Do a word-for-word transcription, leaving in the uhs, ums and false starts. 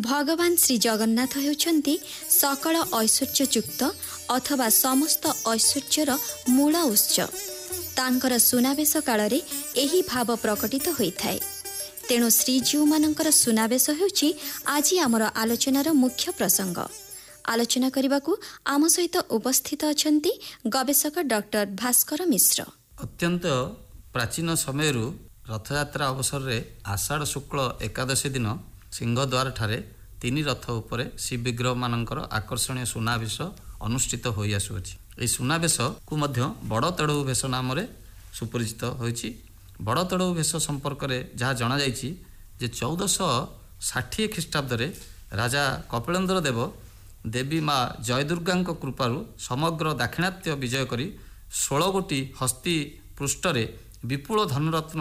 भगवान श्री जगन्नाथ हेउछन्ति सकल ऐश्वर्ययुक्त अथवा समस्त ऐश्वर्यर मूल उत्स। तांकर सुनावेश काଳରେ ଏହି ଭାବ ପ୍ରକଟିତ ହୋଇଥାଏ। ତେଣୁ ଶ୍ରୀଜୀଉମାନଙ୍କର ସୁନାବେଶ ହେଉଛି ଆଜି ଆମର ଆଲୋଚନାର ମୁଖ୍ୟ ପ୍ରସଙ୍ଗ। ଆଲୋଚନା କରିବାକୁ ଆମ ସହିତ ଉପସ୍ଥିତ ଅଛନ୍ତି ଗବେଷକ ଡକ୍ଟର ଭାସ୍କର ମିଶ୍ର। ଅତ୍ୟନ୍ତ ପ୍ରାଚୀନ ସମୟରୁ ରଥଯାତ୍ରା ଅବସରରେ ଆଷାଢ଼ ଶୁକ୍ଳ ଏକାଦଶୀ ଦିନ ସିଂହଦ୍ୱାରଠାରେ ତିନି ରଥ ଉପରେ ଶ୍ରୀବିଗ୍ରହମାନଙ୍କର ଆକର୍ଷଣୀୟ ସୁନାବେଶ ଅନୁଷ୍ଠିତ ହୋଇ ଆସୁଅଛି। ଏହି ସୁନାବେଶକୁ ମଧ୍ୟ ବଡ଼ ତେଡ଼ଉ ବେଶ ନାମରେ ସୁପରିଚିତ ହୋଇଛି। ବଡ଼ ତେଡ଼ଉ ବେଶ ସମ୍ପର୍କରେ ଯାହା ଜଣାଯାଇଛି ଯେ ଚଉଦଶହ ଷାଠିଏ ଖ୍ରୀଷ୍ଟାବ୍ଦରେ ରାଜା କପିଳେନ୍ଦ୍ର ଦେବ ଦେବୀ ମା ଜୟଦୁର୍ଗାଙ୍କ କୃପାରୁ ସମଗ୍ର ଦାକ୍ଷିଣାତ୍ୟ ବିଜୟ କରି ଷୋଳ ଗୋଟି ହସ୍ତି ପୃଷ୍ଠରେ ବିପୁଳ ଧନରତ୍ନ